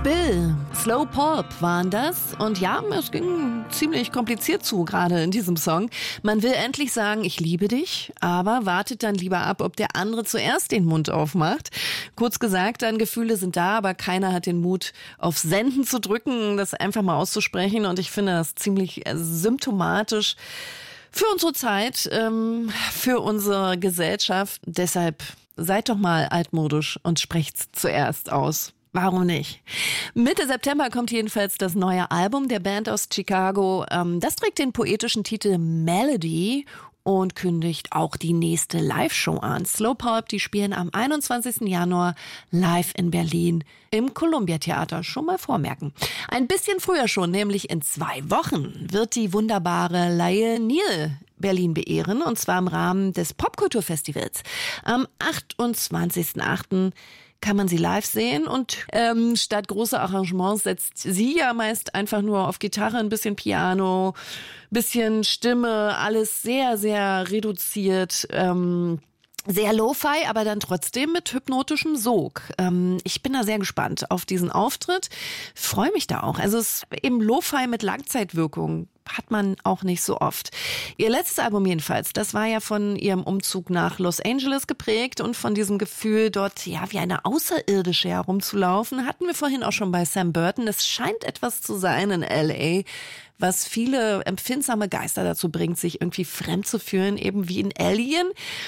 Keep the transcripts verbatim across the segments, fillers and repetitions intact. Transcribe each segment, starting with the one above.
Bill, Slow Pulp waren das. Und ja, es ging ziemlich kompliziert zu, gerade in diesem Song. Man will endlich sagen, ich liebe dich, aber wartet dann lieber ab, ob der andere zuerst den Mund aufmacht. Kurz gesagt, dann Gefühle sind da, aber keiner hat den Mut, auf Senden zu drücken, das einfach mal auszusprechen. Und ich finde das ziemlich symptomatisch für unsere Zeit, für unsere Gesellschaft. Deshalb seid doch mal altmodisch und sprecht's zuerst aus. Warum nicht? Mitte September kommt jedenfalls das neue Album der Band aus Chicago. Das trägt den poetischen Titel Melody und kündigt auch die nächste Live-Show an. Slow Pulp, die spielen am einundzwanzigsten Januar live in Berlin im Columbia Theater. Schon mal vormerken. Ein bisschen früher schon, nämlich in zwei Wochen, wird die wunderbare Laie Neal Berlin beehren, und zwar im Rahmen des Popkulturfestivals. Am achtundzwanzigsten achten kann man sie live sehen, und ähm, statt großer Arrangements setzt sie ja meist einfach nur auf Gitarre, ein bisschen Piano, bisschen Stimme, alles sehr, sehr reduziert, ähm, sehr Lo-Fi, aber dann trotzdem mit hypnotischem Sog. Ähm, ich bin da sehr gespannt auf diesen Auftritt, freue mich da auch. Also es ist eben Lo-Fi mit Langzeitwirkung. Hat man auch nicht so oft. Ihr letztes Album jedenfalls, das war ja von ihrem Umzug nach Los Angeles geprägt und von diesem Gefühl, dort ja wie eine Außerirdische herumzulaufen. Hatten wir vorhin auch schon bei Sam Burton. Es scheint etwas zu sein in L A, was viele empfindsame Geister dazu bringt, sich irgendwie fremd zu fühlen, eben wie ein Alien.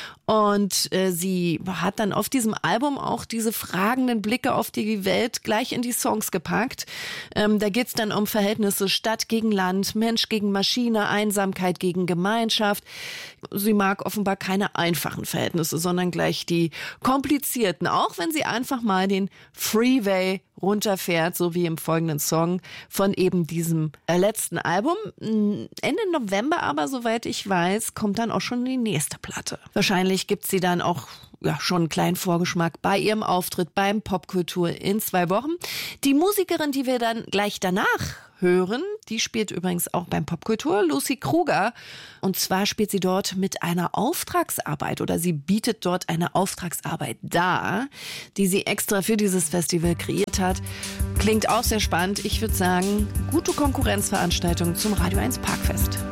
Und äh, sie hat dann auf diesem Album auch diese fragenden Blicke auf die Welt gleich in die Songs gepackt. Ähm, da geht's dann um Verhältnisse Stadt gegen Land, Mensch gegen Maschine, Einsamkeit gegen Gemeinschaft. Sie mag offenbar keine einfachen Verhältnisse, sondern gleich die komplizierten, auch wenn sie einfach mal den Freeway runterfährt, so wie im folgenden Song von eben diesem äh, letzten Album. Ende November aber, soweit ich weiß, kommt dann auch schon die nächste Platte. Wahrscheinlich gibt sie dann auch ja schon einen kleinen Vorgeschmack bei ihrem Auftritt beim Popkultur in zwei Wochen. Die Musikerin, die wir dann gleich danach hören, die spielt übrigens auch beim Popkultur, Lucy Kruger. Und zwar spielt sie dort mit einer Auftragsarbeit, oder sie bietet dort eine Auftragsarbeit dar, die sie extra für dieses Festival kreiert hat. Klingt auch sehr spannend. Ich würde sagen, gute Konkurrenzveranstaltung zum Radio eins Parkfest.